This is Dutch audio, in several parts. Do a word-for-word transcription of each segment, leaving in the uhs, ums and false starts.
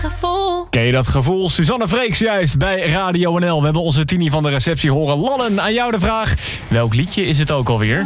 Gevoel. Ken je dat gevoel? Suzanne Freeks juist bij Radio N L. We hebben onze Tini van de receptie horen lallen. Aan jou de vraag, welk liedje is het ook alweer?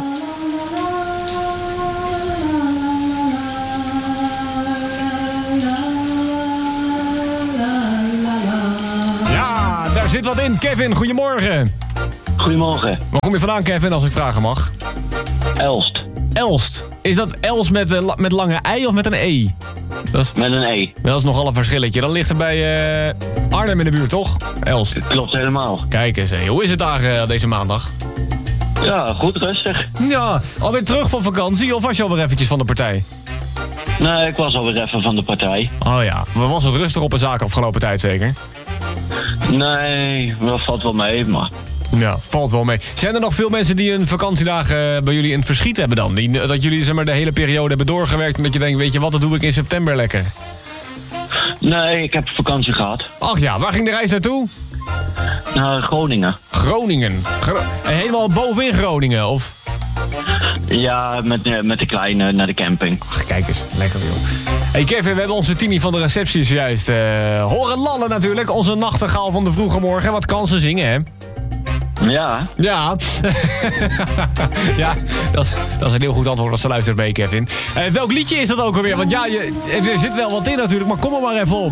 Ja, daar zit wat in. Kevin, goedemorgen. Goedemorgen. Waar kom je vandaan, Kevin, als ik vragen mag? Elst. Elst. Is dat Els met, uh, met lange ei of met een E? Dat is, Met een E. dat is nogal een verschilletje. Dan ligt er bij uh, Arnhem in de buurt, toch? Elst. Klopt helemaal. Kijk eens, hé. Hoe is het daar uh, deze maandag? Ja, goed rustig. Ja, alweer terug van vakantie of was je alweer eventjes van de partij? Nee, ik was alweer even van de partij. Oh ja, was het rustig op een zaak afgelopen tijd zeker? Nee, dat valt wel mee, maar... Ja, valt wel mee. Zijn er nog veel mensen die hun vakantiedagen bij jullie in het verschiet hebben dan? Die, dat jullie zeg maar, de hele periode hebben doorgewerkt en dat je denkt, weet je wat, dat doe ik in september lekker? Nee, ik heb vakantie gehad. Ach ja, waar ging de reis naartoe? Naar Groningen. Groningen. Gro- helemaal bovenin Groningen, of? Ja, met, met de kleine naar de camping. Ach, kijk eens. Lekker, joh. Hey Kevin, we hebben onze Tini van de receptie zojuist uh, horen lallen natuurlijk. Onze nachtegaal van de vroege morgen. Wat kan ze zingen, hè? Ja. Ja. ja, dat, dat is een heel goed antwoord als ze luistert mee, Kevin. Uh, welk liedje is dat ook alweer? Want ja, je, er zit wel wat in natuurlijk, maar kom er maar even op.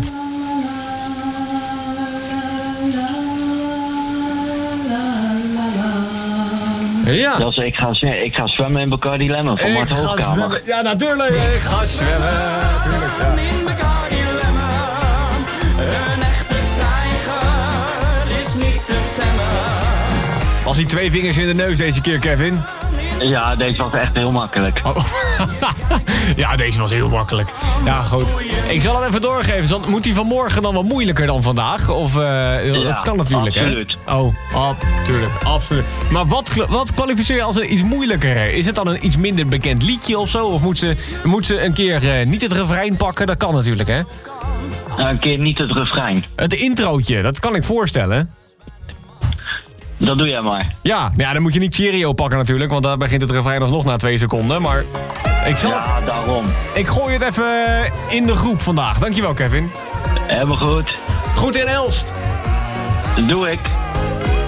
Ja. Dat is, ik, ga, ik ga zwemmen in Bacardi Lemon van Mart Hoogkamer. Ja, natuurlijk. Ik ga zwemmen. Natuurlijk, ja. In Bacardi Lemon. Een echte tijger is niet te temmen. Was hij twee vingers in de neus deze keer, Kevin? Ja, deze was echt heel makkelijk. Oh. Ja, deze was heel makkelijk. Ja, goed. Ik zal het even doorgeven. Dan moet hij vanmorgen dan wat moeilijker dan vandaag? Of, uh, ja, dat kan natuurlijk, absoluut. hè? Oh, natuurlijk, absoluut. Maar wat, wat kwalificeer je als een iets moeilijker? Is het dan een iets minder bekend liedje of zo? Of moet ze, moet ze een keer uh, niet het refrein pakken? Dat kan natuurlijk, hè? Nou, een keer niet het refrein. Het introotje, dat kan ik voorstellen. Dat doe jij maar. Ja, ja, dan moet je niet Cheerio pakken natuurlijk, want daar begint het refrein alsnog na twee seconden. Maar ik zal Ja, daarom. Ik gooi het even in de groep vandaag. Dankjewel, Kevin. Helemaal goed. Goed in Elst. Dat doe ik.